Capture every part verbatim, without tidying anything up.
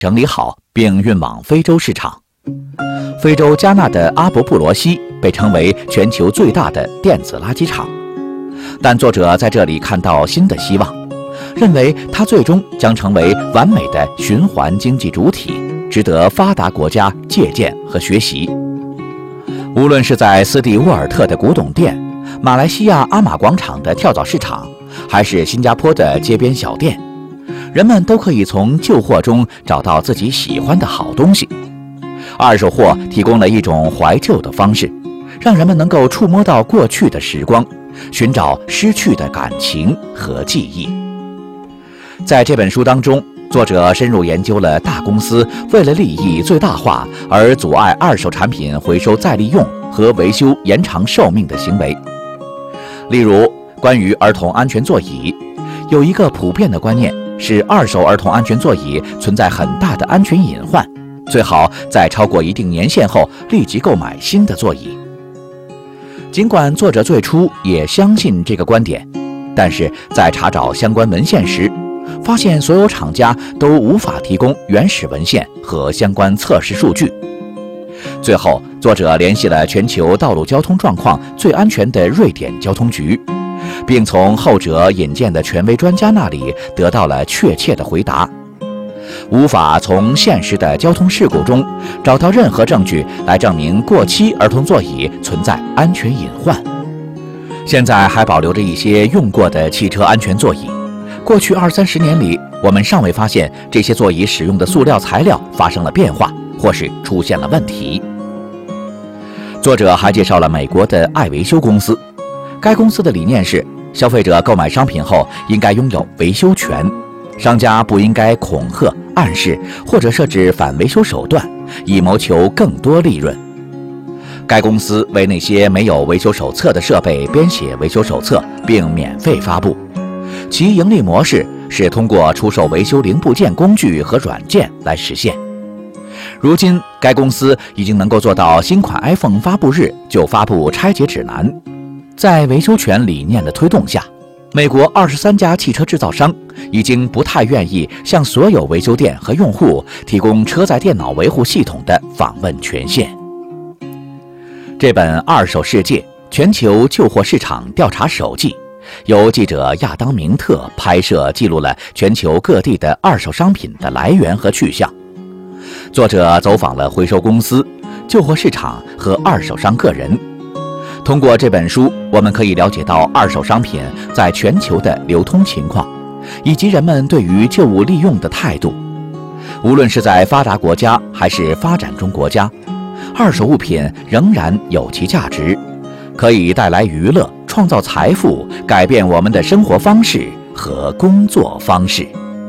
整理好并运往非洲市场。非洲加纳的阿伯布罗西被称为全球最大的电子垃圾场，但作者在这里看到新的希望，认为它最终将成为完美的循环经济主体，值得发达国家借鉴和学习。无论是在斯蒂沃尔特的古董店、马来西亚阿玛广场的跳蚤市场，还是新加坡的街边小店，人们都可以从旧货中找到自己喜欢的好东西。二手货提供了一种怀旧的方式，让人们能够触摸到过去的时光，寻找失去的感情和记忆。在这本书当中，作者深入研究了大公司为了利益最大化而阻碍二手产品回收再利用和维修延长寿命的行为。例如，关于儿童安全座椅，有一个普遍的观念是二手儿童安全座椅存在很大的安全隐患，最好在超过一定年限后立即购买新的座椅。尽管作者最初也相信这个观点，但是在查找相关文献时，发现所有厂家都无法提供原始文献和相关测试数据。最后，作者联系了全球道路交通状况最安全的瑞典交通局，并从后者引荐的权威专家那里得到了确切的回答。无法从现实的交通事故中找到任何证据来证明过期儿童座椅存在安全隐患。现在还保留着一些用过的汽车安全座椅，过去二三十年里，我们尚未发现这些座椅使用的塑料材料发生了变化，或是出现了问题。作者还介绍了美国的爱维修公司，该公司的理念是，消费者购买商品后应该拥有维修权，商家不应该恐吓、暗示或者设置反维修手段，以谋求更多利润。该公司为那些没有维修手册的设备编写维修手册，并免费发布。其盈利模式是通过出售维修零部件工具和软件来实现。如今，该公司已经能够做到新款 iPhone 发布日就发布拆解指南。在维修权理念的推动下，美国二十三家汽车制造商已经不太愿意向所有维修店和用户提供车载电脑维护系统的访问权限。这本《二手世界：全球旧货市场调查手记》由记者亚当·明特拍摄，记录了全球各地的二手商品的来源和去向。作者走访了回收公司、旧货市场和二手商个人。通过这本书，我们可以了解到二手商品在全球的流通情况，以及人们对于旧物利用的态度。无论是在发达国家还是发展中国家，二手物品仍然有其价值，可以带来娱乐、创造财富，改变我们的生活方式和工作方式。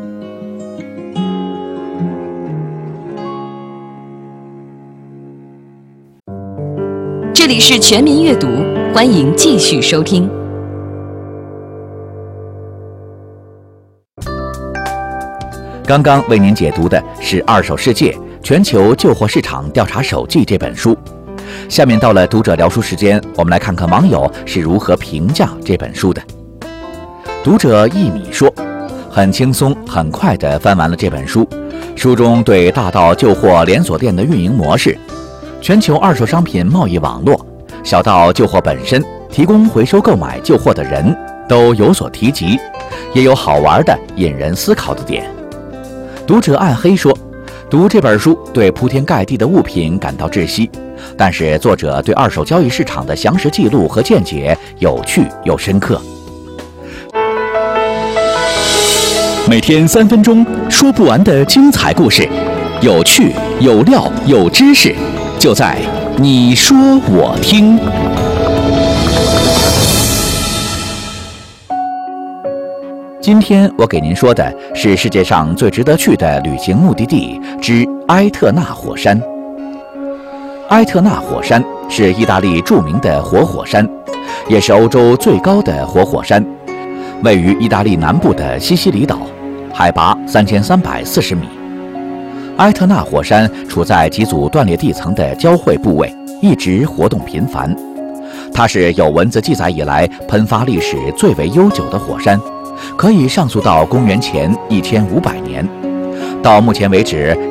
这里是全民阅读，欢迎继续收听。 刚刚为您解读的是《二手世界：全球旧货市场调查手记》这本书。下面到了读者聊书时间，我们来看看网友是如何评价这本书的。读者一米说，很轻松很快地翻完了这本书，书中对大到旧货连锁店的运营模式，全球二手商品贸易网络，小到旧货本身，提供回收购买旧货的人都有所提及，也有好玩的引人思考的点。读者暗黑说，读这本书对铺天盖地的物品感到窒息，但是作者对二手交易市场的详实记录和见解有趣又深刻。 每天三分钟，说不完的精彩故事，有趣有料有知识，就在你说我听。 今天我给您说的是世界上最值得去的旅行目的地之埃特纳火山。埃特纳火山是意大利著名的活火山，也是欧洲最高的活火山，位于意大利南部的西西里岛，海拔三千三百四十米。埃特纳火山处在几组断裂地层的交汇部位，一直活动频繁。它是有文字记载以来喷发历史最为悠久的火山，可以上溯到公元前一千五百年。 到目前为止，